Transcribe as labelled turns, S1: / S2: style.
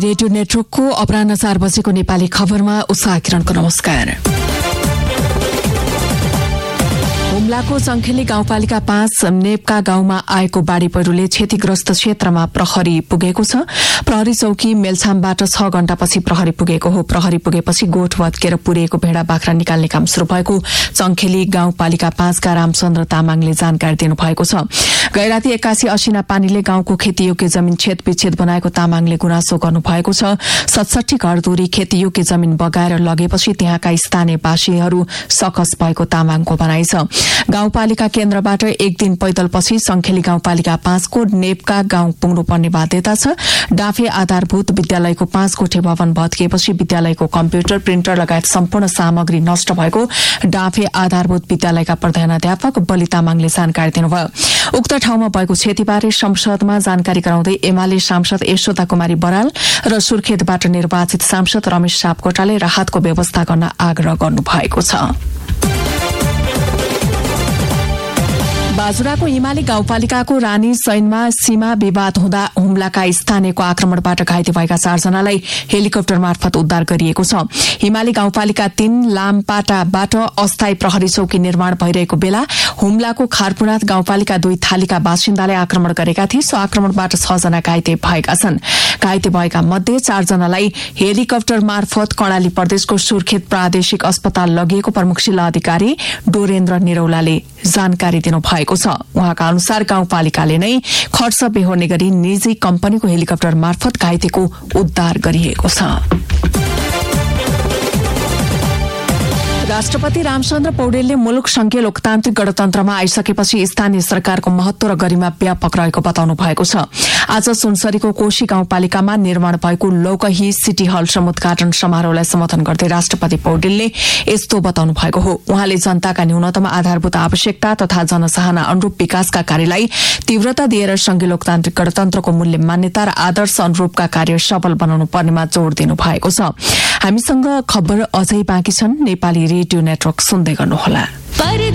S1: Radio नेटवर्कको अपराह्न 4 बजेको नेपाली खबरमा उषा किरणको नमस्कार। हुम्लाको चङ्खेली गाउँपालिका 5 नेपका गाउँमा आएको बाढ़ी पहिरोले क्षतिग्रस्त क्षेत्रमा प्रहरी पुगेको छ। प्रहरी चौकी मेलछामबाट 6 घण्टापछि प्रहरी पुगेको हो। प्रहरी पुगेपछि गोठ भत्केर पुरिएको भेडा बाख्रा निकाल्ने काम शुरू भएको चङ्खेली गाउँपालिका 5 का रामचन्द्र तामाङले जानकारी दिनुभएको छ। गैराती 81 असिना पानीले गाउँको खेतीयोग्य जमिन छेदविच्छेद बनाएको तामाङले गुनासो गर्नुभएको छ। 67 घरधुरी खेतीयोग्य जमिन बगाएर लगेपछि त्यहाँका स्थानीयवासीहरू सकस भएको तामाङको भनाइ छ। गाउँपालिका केन्द्रबाट एक दिन पैदलपछि संखेली गाउँपालिका 5 को नेपका गाउँ पुग्नुपर्ने बाध्यता छ। डाँफे आधारभूत विद्यालयको 5 कोठे भवन भत्किएपछि विद्यालयको कम्प्युटर प्रिन्टर लगायत सम्पूर्ण सामग्री नष्ट भएको डाँफे आधारभूत विद्यालयका प्रधानाध्यापक बलि तामाङले जानकारी दिनुभयो। उक्त ठाउँमा भएको क्षतिबारे संसदमा जानकारी गराउँदै एमाले सांसद यशोदा कुमारी बराल र सुर्खेतबाट निर्वाचित सांसद रमेश सापकोटाले राहतको व्यवस्था गर्न आग्रह गर्नुभएको छ। बाजुराको हिमाली गाउँपालिकाको रानी सैनमा सीमा विवाद हुँदा हुम्लाका स्थानीयको आक्रमणबाट घाइते भएका 4 जनालाई हेलिकप्टर मार्फत उद्धार गरिएको छ। हिमाली गाउँपालिका 3 लामपाटाबाट अस्थायी प्रहरी चौकी निर्माण भइरहेको बेला हुम्लाको खारपुनाथ गाउँपालिका 2 थालीका बासिन्दाले आक्रमण गरेका थिए। सो आक्रमणबाट 6 जना घाइते भएका छन्। घाइते भएका मध्ये 4 जनालाई हेलिकप्टर मार्फत कर्णाली प्रदेशको सुर्खेत प्रादेशिक अस्पताल लगिएको प्रमुख जिल्ला अधिकारी डोरेन्द्र निरौलाले जानकारी दिनुभएको छ। उहाँका अनुसार गाउँपालिकाले नै खर्च बेहोर्ने गरी निजी कम्पनीको हेलिकप्टर मार्फत घाइतेको उद्धार गरिएको छ। राष्ट्रपति रामचन्द्र पौडेलले मुलुक संघीय लोकतान्त्रिक गणतन्त्रमा आइसकेपछि स्थानीय सरकारको महत्व र गरिमा व्यापक रहेको बताउनु भएको छ। आज सुनसरीको कोशी गाउँपालिकामा निर्माण भएको लौकही सिटी हल समुद्घाटन समारोहलाई सम्बोधन गर्दै राष्ट्रपति पौडेलले यस्तो बताउनु भएको हो। उहाँले जनताका न्यूनतम आधारभूत आवश्यकता तथा जनचाहना अनुरूप विकासका कार्यलाई तीव्रता दिएर संघीय लोकतान्त्रिक गणतन्त्रको मूल्य मान्यता र आदर्श अनुरूपका कार्य सफल बनाउनु पर्नेमा जोड़ दिनु भएको छ। हामीसँग खबर अझै बाँकी छन्। नेपाली रेडियो नेटवर्क सुन्दै गर्नुहोला।